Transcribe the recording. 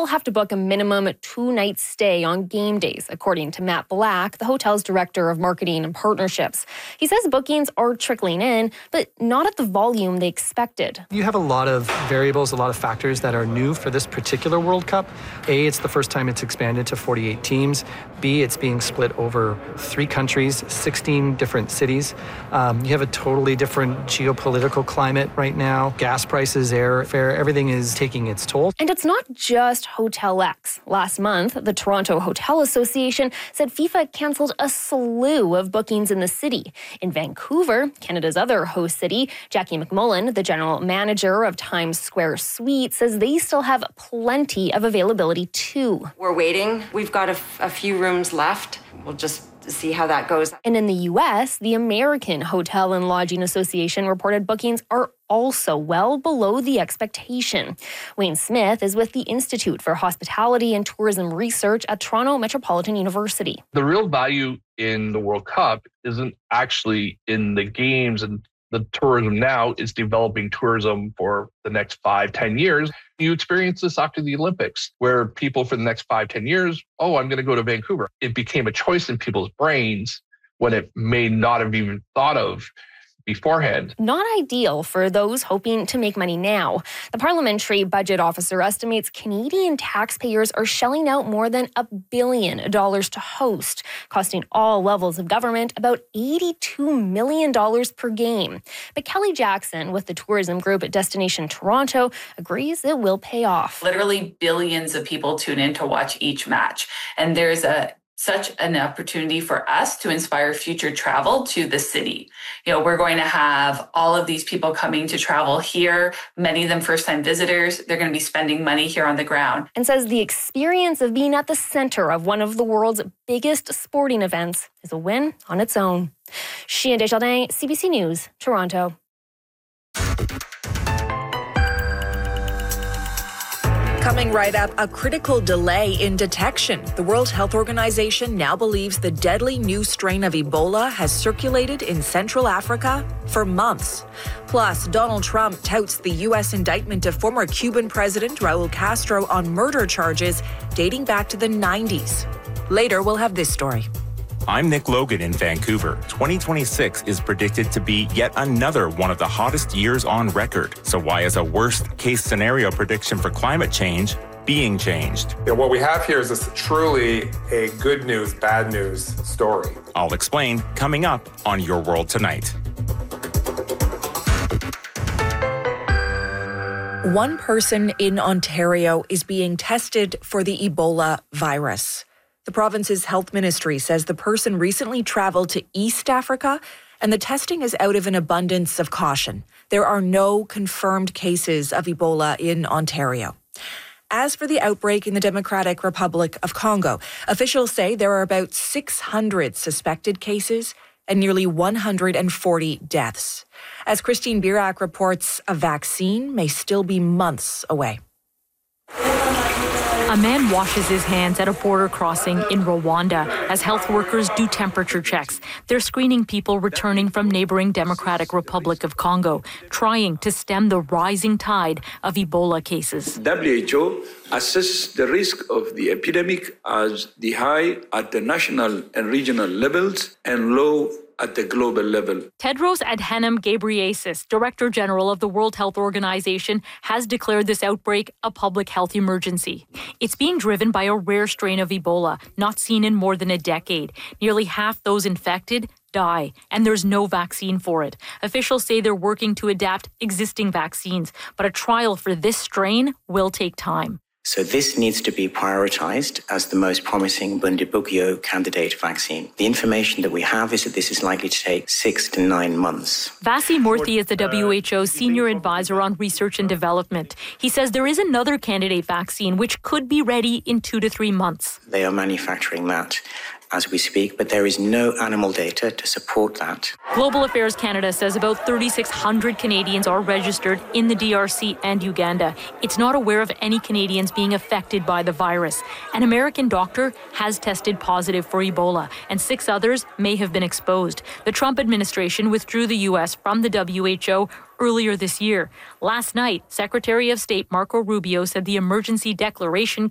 will have to book a minimum 2-night stay on game days, according to Matt Black, the hotel's director of marketing and partnerships. He says bookings are trickling in, but not at the volume they expected. You have a lot of variables, a lot of factors that are new for this particular World Cup. A, it's the first time it's expanded to 48 teams. B, it's being split over 3 countries, 16 different cities. You have a totally different geopolitical climate right now. Gas prices, airfare, everything is taking its toll. And it's not just Hotel X. Last month, the Toronto Hotel Association said FIFA canceled a slew of bookings in the city. In Vancouver, Canada's other host city, Jackie McMullen, the general manager of Times Square Suites, says they still have plenty of availability too. We're waiting. We've got a few rooms left. We'll just see how that goes. And in the U.S., the American Hotel and Lodging Association reported bookings are also well below the expectation. Wayne Smith is with the Institute for Hospitality and Tourism Research at Toronto Metropolitan University. The real value in the World Cup isn't actually in the games and the tourism now. Is developing tourism for the next 5-10 years. You experience this after the Olympics, where people for the next 5-10 years, I'm going to go to Vancouver. It became a choice in people's brains when it may not have even thought of beforehand. Not ideal for those hoping to make money now. The Parliamentary Budget Officer estimates Canadian taxpayers are shelling out more than $1 billion to host, costing all levels of government about $82 million per game. But Kelly Jackson with the tourism group at Destination Toronto agrees it will pay off. Literally billions of people tune in to watch each match. And there's such an opportunity for us to inspire future travel to the city. We're going to have all of these people coming to travel here, many of them first-time visitors. They're going to be spending money here on the ground. And says the experience of being at the center of one of the world's biggest sporting events is a win on its own. Sheena Desjardins, CBC News, Toronto. Coming right up, a critical delay in detection. The World Health Organization now believes the deadly new strain of Ebola has circulated in Central Africa for months. Plus, Donald Trump touts the U.S. indictment of former Cuban President Raul Castro on murder charges dating back to the 90s. Later, we'll have this story. I'm Nick Logan in Vancouver. 2026 is predicted to be yet another one of the hottest years on record. So why is a worst-case scenario prediction for climate change being changed? What we have here is truly a good news, bad news story. I'll explain coming up on Your World Tonight. One person in Ontario is being tested for the Ebola virus. The province's health ministry says the person recently traveled to East Africa, and the testing is out of an abundance of caution. There are no confirmed cases of Ebola in Ontario. As for the outbreak in the Democratic Republic of Congo, officials say there are about 600 suspected cases and nearly 140 deaths. As Christine Birak reports, a vaccine may still be months away. A man washes his hands at a border crossing in Rwanda as health workers do temperature checks. They're screening people returning from neighboring Democratic Republic of Congo, trying to stem the rising tide of Ebola cases. WHO assesses the risk of the epidemic as the high at the national and regional levels and low at the global level. Tedros Adhanom Ghebreyesus, Director General of the World Health Organization, has declared this outbreak a public health emergency. It's being driven by a rare strain of Ebola, not seen in more than a decade. Nearly half those infected die, and there's no vaccine for it. Officials say they're working to adapt existing vaccines, but a trial for this strain will take time. So this needs to be prioritized as the most promising Bundibugyo candidate vaccine. The information that we have is that this is likely to take 6 to 9 months. Vasi Murthy is the WHO's senior advisor on research and development. He says there is another candidate vaccine which could be ready in 2 to 3 months. They are manufacturing that as we speak, but there is no animal data to support that. Global Affairs Canada says about 3,600 Canadians are registered in the DRC and Uganda. It's not aware of any Canadians being affected by the virus. An American doctor has tested positive for Ebola, and 6 others may have been exposed. The Trump administration withdrew the U.S. from the WHO earlier this year. Last night, Secretary of State Marco Rubio said the emergency declaration